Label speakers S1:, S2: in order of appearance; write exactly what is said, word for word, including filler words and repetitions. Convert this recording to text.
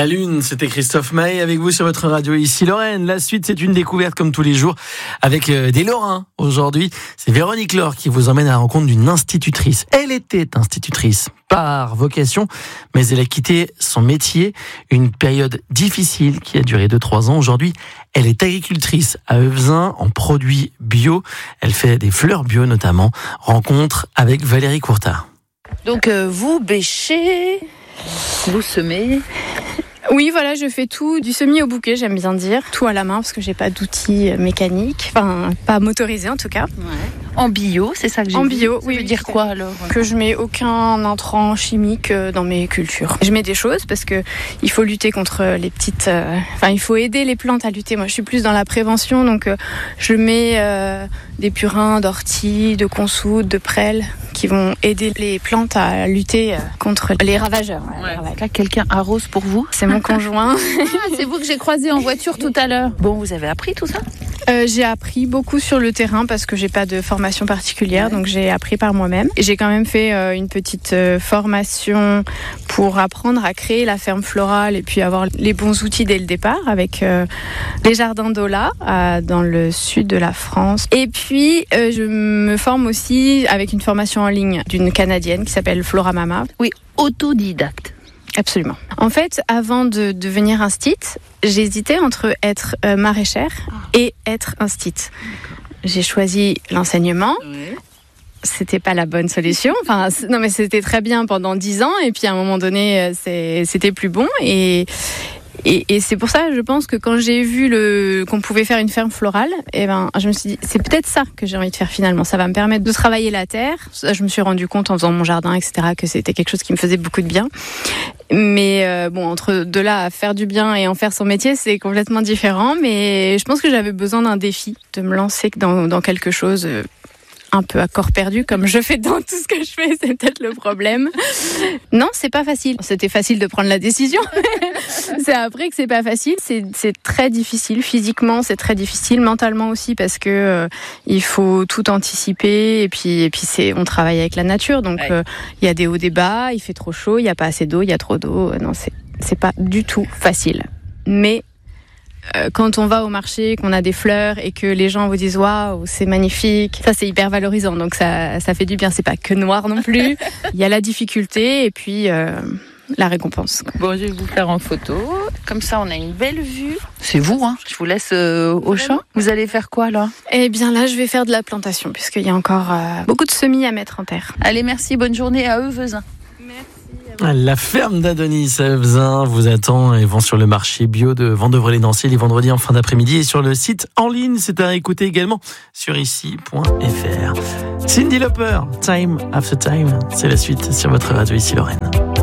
S1: La Lune, c'était Christophe Maé avec vous sur votre radio ici Lorraine. La suite, c'est une découverte comme tous les jours avec des Lorrains. Aujourd'hui, c'est Véronique Laure qui vous emmène à la rencontre d'une institutrice. Elle était institutrice par vocation, mais elle a quitté son métier, une période difficile qui a duré deux trois ans. Aujourd'hui, elle est agricultrice à Euvezin en produits bio. Elle fait des fleurs bio notamment. Rencontre avec Valérie Courtard.
S2: Donc euh, vous bêchez, vous semez.
S3: Oui, voilà, je fais tout du semis au bouquet, j'aime bien dire. Tout à la main parce que j'ai pas d'outils mécaniques, enfin pas motorisés en tout cas.
S2: Ouais. En bio, c'est ça que j'ai
S3: En
S2: vu.
S3: bio,
S2: ça
S3: oui.
S2: veut dire quoi alors?
S3: Que je mets aucun intrant chimique dans mes cultures. Je mets des choses parce que il faut lutter contre les petites. Euh, enfin, il faut aider les plantes à lutter. Moi, je suis plus dans la prévention, donc euh, je mets euh, des purins d'ortie, de consoude, de prêle qui vont aider les plantes à lutter contre les ravageurs.
S2: Ouais. Ouais. Là, quelqu'un arrose pour vous?
S3: C'est mon conjoint.
S2: Ah, c'est vous que j'ai croisé en voiture tout à l'heure. Bon, vous avez appris tout ça?
S3: Euh, j'ai appris beaucoup sur le terrain parce que j'ai pas de formation particulière, ouais. Donc j'ai appris par moi-même. Et j'ai quand même fait euh, une petite euh, formation pour apprendre à créer la ferme florale et puis avoir les bons outils dès le départ avec euh, les jardins d'Ola euh, dans le sud de la France. Et puis euh, je me forme aussi avec une formation en ligne d'une Canadienne qui s'appelle Flora Mama.
S2: Oui, autodidacte.
S3: Absolument. En fait, avant de devenir instit, j'hésitais entre être euh, maraîchère et être instit. J'ai choisi l'enseignement. Oui. C'était pas la bonne solution. Enfin, non, mais c'était très bien pendant dix ans, et puis à un moment donné, c'est, c'était plus bon. Et Et, et c'est pour ça, je pense que quand j'ai vu le, qu'on pouvait faire une ferme florale, eh ben, je me suis dit, c'est peut-être ça que j'ai envie de faire finalement. Ça va me permettre de travailler la terre. Ça, je me suis rendu compte en faisant mon jardin, et cetera, que c'était quelque chose qui me faisait beaucoup de bien. Mais euh, bon, entre de là à faire du bien et en faire son métier, c'est complètement différent. Mais je pense que j'avais besoin d'un défi, de me lancer dans, dans quelque chose un peu à corps perdu, comme je fais dans tout ce que je fais, c'est peut-être le problème. Non, c'est pas facile. C'était facile de prendre la décision. C'est après que c'est pas facile. C'est, c'est très difficile. Physiquement, c'est très difficile. Mentalement aussi, parce que euh, il faut tout anticiper. Et puis, et puis c'est, on travaille avec la nature. Donc, il ouais. euh, y a des hauts, des bas. Il fait trop chaud. Il y a pas assez d'eau. Il y a trop d'eau. Non, c'est, c'est pas du tout facile. Mais quand on va au marché, qu'on a des fleurs et que les gens vous disent waouh, c'est magnifique, ça c'est hyper valorisant, donc ça, ça fait du bien. C'est pas que noir non plus. Il y a la difficulté et puis euh, la récompense.
S2: Bon, je vais vous faire en photo. Comme ça, on a une belle vue. C'est vous, hein. Je vous laisse euh, au champ. Vous allez faire quoi là? Eh
S3: bien là, je vais faire de la plantation puisqu'il y a encore euh, beaucoup de semis à mettre en terre.
S2: Allez, merci. Bonne journée à Euvezin.
S1: La ferme d'Adonis à Euvezin vous attend et vend sur le marché bio de Vendœuvre-les-Danciers les vendredis en fin d'après-midi et sur le site en ligne. C'est à écouter également sur ici point f r. Cyndi Lauper, Time After Time, c'est la suite sur votre radio ici Lorraine.